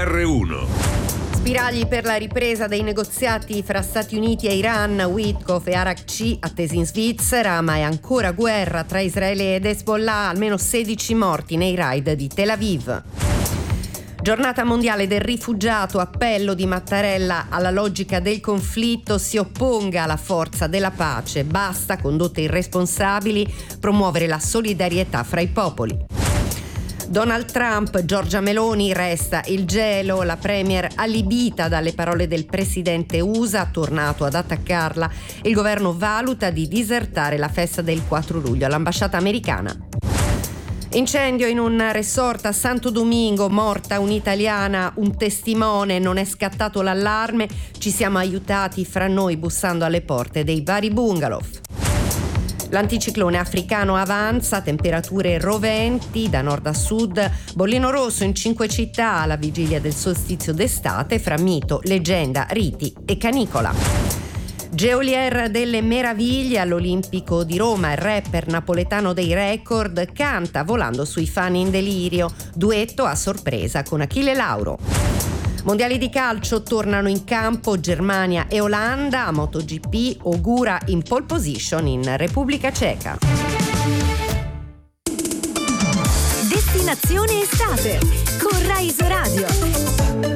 GR1. Spiragli per la ripresa dei negoziati fra Stati Uniti e Iran, Witkoff e Arakci attesi in Svizzera, ma è ancora guerra tra Israele ed Hezbollah, almeno 16 morti nei raid di Tel Aviv. Giornata mondiale del rifugiato, appello di Mattarella alla logica del conflitto, si opponga alla forza della pace, basta condotte irresponsabili, promuovere la solidarietà fra i popoli. Donald Trump, Giorgia Meloni, resta il gelo, la premier allibita dalle parole del presidente USA, tornato ad attaccarla, il governo valuta di disertare la festa del 4 luglio all'ambasciata americana. Incendio in un resort a Santo Domingo, morta un'italiana, un testimone, non è scattato l'allarme, ci siamo aiutati fra noi bussando alle porte dei vari bungalow. L'anticiclone africano avanza, temperature roventi da nord a sud, bollino rosso in 5 città alla vigilia del solstizio d'estate fra mito, leggenda, riti e canicola. Geolier delle meraviglie all'Olimpico di Roma, il rapper napoletano dei record canta volando sui fan in delirio, duetto a sorpresa con Achille Lauro. Mondiali di calcio tornano in campo Germania e Olanda, a MotoGP Ogura in pole position in Repubblica Ceca. Destinazione estate con Rai Radio.